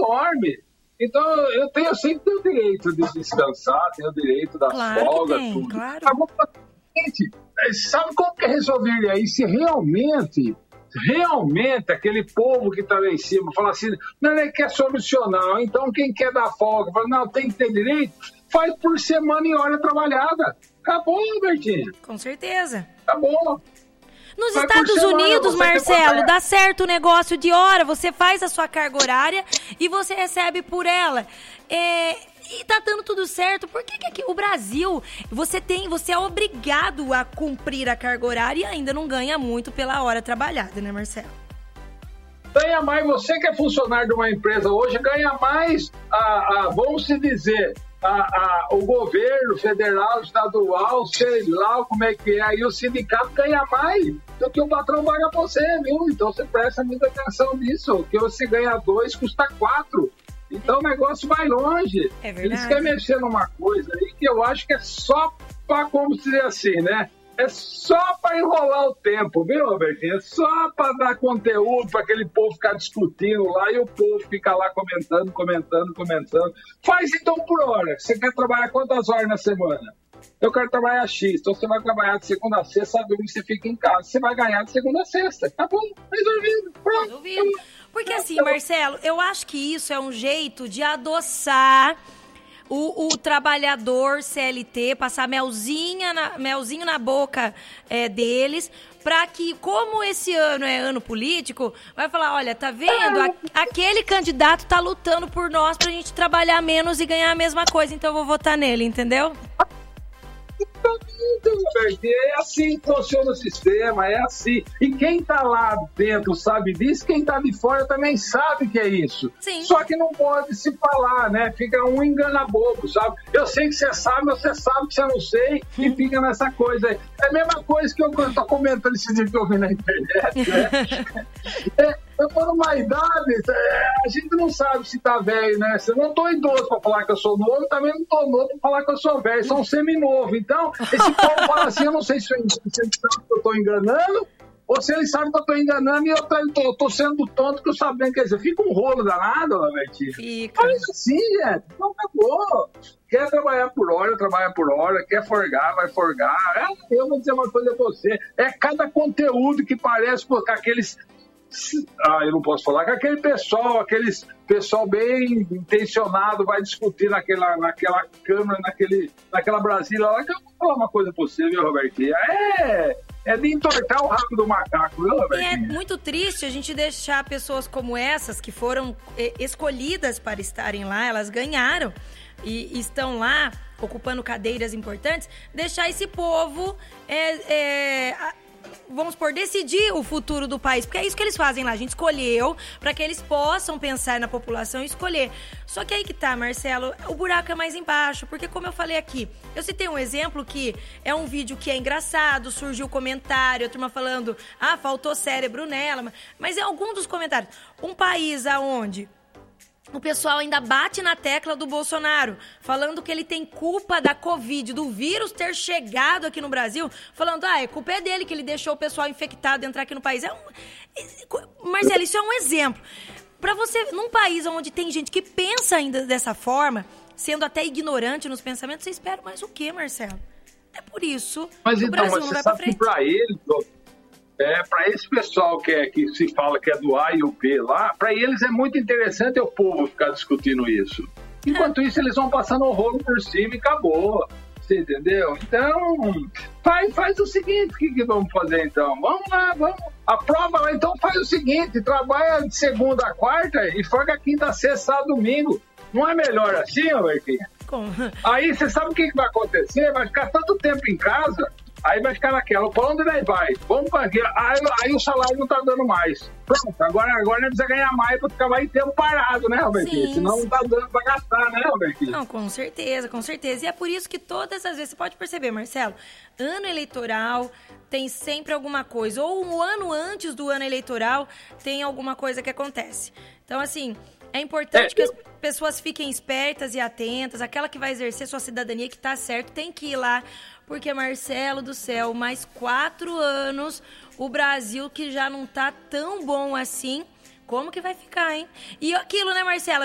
enorme. Então, eu sempre tenho o direito de descansar, tenho o direito da folga, tudo. Claro. Agora, gente, sabe como que resolveria aí? Se realmente aquele povo que está lá em cima fala assim, não, ele quer solucionar, então quem quer dar folga, fala, não, tem que ter direito, faz por semana e hora trabalhada. Acabou, Bertinho. Com certeza. Acabou. Nos Estados Unidos, Marcelo, dá certo o negócio de hora, você faz a sua carga horária e você recebe por ela. E tá dando tudo certo. Por que aqui o Brasil, você é obrigado a cumprir a carga horária e ainda não ganha muito pela hora trabalhada, né, Marcelo? Ganha mais, você que é funcionário de uma empresa hoje, ganha mais, vamos se dizer, o governo federal, estadual, sei lá como é que é, aí o sindicato ganha mais do que o patrão paga pra você, viu? Então você presta muita atenção nisso, que você ganha 2, custa 4. Então o negócio vai longe. É verdade. Eles querem mexer numa coisa aí que eu acho que é só para, como dizer assim, né? É só para enrolar o tempo, viu, Robertinho? É só para dar conteúdo para aquele povo ficar discutindo lá e o povo fica lá comentando. Faz então por hora. Você quer trabalhar quantas horas na semana? Eu quero trabalhar X, então você vai trabalhar de segunda a sexta, sabe onde você fica em casa. Você vai ganhar de segunda a sexta. Tá bom, resolvido. Pronto. Resolvido. Porque assim, Marcelo, eu acho que isso é um jeito de adoçar o trabalhador CLT, passar melzinho na boca deles, para que, como esse ano é ano político, vai falar, olha, tá vendo? Aquele candidato tá lutando por nós pra gente trabalhar menos e ganhar a mesma coisa, então eu vou votar nele, entendeu? É assim que funciona o sistema, é assim. E quem tá lá dentro sabe disso, quem tá de fora também sabe que é isso. Sim. Só que não pode se falar, né? Fica um engana bobo, sabe? Eu sei que você sabe, mas você sabe que você não sei e fica nessa coisa aí. É a mesma coisa que eu tô comentando esse dia que eu vi na internet, né? Eu tô numa idade, a gente não sabe se tá velho, né? Eu não tô idoso pra falar que eu sou novo, também não tô novo pra falar que eu sou velho, sou um seminovo. Então, esse povo fala assim, eu não sei se ele sabe que eu tô enganando, ou se ele sabe que eu tô enganando e eu tô sendo tonto que eu sabendo, quer dizer, fica um rolo danado, Betinho. Fica. Mas assim, gente, não acabou. Quer trabalhar por hora, trabalha por hora, quer forgar, vai forgar. Eu vou dizer uma coisa pra você, é cada conteúdo que parece com aqueles... eu não posso falar que aquele pessoal bem intencionado vai discutir naquela Câmara, naquela Brasília lá, que eu vou falar uma coisa pra você, viu, Robertinho? É de entortar o rabo do macaco, viu, Robertinho? E é muito triste a gente deixar pessoas como essas, que foram escolhidas para estarem lá, elas ganharam e estão lá ocupando cadeiras importantes, deixar esse povo... vamos por decidir o futuro do país, porque é isso que eles fazem lá, a gente escolheu para que eles possam pensar na população e escolher. Só que aí que tá, Marcelo, o buraco é mais embaixo, porque como eu falei aqui, eu citei um exemplo que é um vídeo que é engraçado, surgiu comentário, a turma falando, faltou cérebro nela, mas é algum dos comentários. Um país aonde o pessoal ainda bate na tecla do Bolsonaro, falando que ele tem culpa da Covid, do vírus ter chegado aqui no Brasil, falando, a culpa é dele, que ele deixou o pessoal infectado entrar aqui no país. Marcelo, isso é um exemplo. Para você, num país onde tem gente que pensa ainda dessa forma, sendo até ignorante nos pensamentos, você espera mais o quê, Marcelo? É por isso que o Brasil não vai pra frente. Para eles... para esse pessoal que se fala que é do A e o B lá, para eles é muito interessante o povo ficar discutindo isso. Enquanto isso, eles vão passando o rolo por cima e acabou. Você entendeu? Então, faz o seguinte, o que vamos fazer então? Vamos lá, aprova lá, então faz o seguinte, trabalha de segunda a quarta e folga quinta, sexta, sábado, domingo. Não é melhor assim, Robertinho? Aí você sabe o que vai acontecer? Vai ficar tanto tempo em casa... Aí vai ficar naquela, pra onde ele vai? Vamos pra aqui. Aí o salário não tá dando mais. Pronto, agora não precisa ganhar mais pra ficar mais tempo parado, né, Robertinho? Senão não tá dando pra gastar, né, Robertinho? Não, com certeza. E é por isso que todas as vezes, você pode perceber, Marcelo, ano eleitoral tem sempre alguma coisa. Ou um ano antes do ano eleitoral tem alguma coisa que acontece. Então, assim... É importante que as pessoas fiquem espertas e atentas. Aquela que vai exercer sua cidadania, que tá certo, tem que ir lá. Porque, Marcelo do céu, mais 4 anos, o Brasil que já não tá tão bom assim, como que vai ficar, hein? E aquilo, né, Marcelo?